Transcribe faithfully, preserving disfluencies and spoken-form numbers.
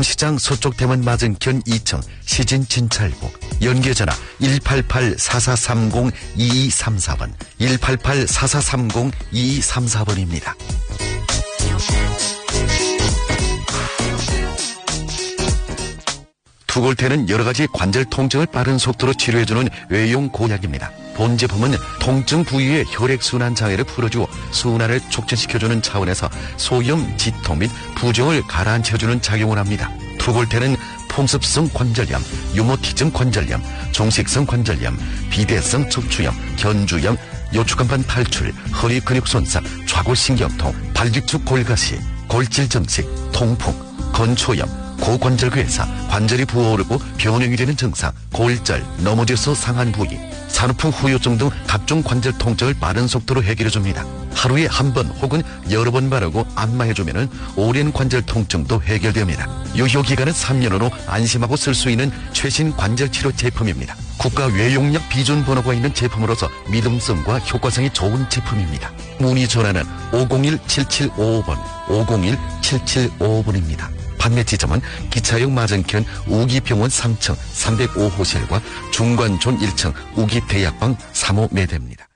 성남시장 서쪽대문 맞은편 이 층 시진진찰부 연계전화 일팔팔 사사삼공 이이삼사 번 일팔팔 사사삼공 이이삼사 번입니다. 투골테는 여러가지 관절 통증을 빠른 속도로 치료해주는 외용 고약입니다. 본 제품은 통증 부위의 혈액순환 장애를 풀어주어 순환을 촉진시켜주는 차원에서 소염, 지통 및 부종을 가라앉혀주는 작용을 합니다. 투골테는 풍습성 관절염, 유모티즘 관절염, 종식성 관절염, 비대성 척추염, 견주염, 요추간판 탈출, 허리 근육 손상, 좌골신경통, 발뒤축 골가시, 골질 증식, 통풍, 건초염, 고관절괴사, 관절이 부어오르고 변형이 되는 증상, 골절, 넘어져서 상한 부위, 산후풍 후유증 등 각종 관절 통증을 빠른 속도로 해결해줍니다. 하루에 한 번 혹은 여러 번 바르고 안마해주면 오랜 관절 통증도 해결됩니다. 유효기간은 삼 년으로 안심하고 쓸 수 있는 최신 관절치료 제품입니다. 국가 외용약 비준 번호가 있는 제품으로서 믿음성과 효과성이 좋은 제품입니다. 문의 전화는 오공일 칠칠오오 번, 오공일 칠칠오오 번입니다. 판매 지점은 기차역 맞은편 우기병원 삼 층 삼백오 호실과 중관존 일 층 우기대약방 삼 호 매대입니다.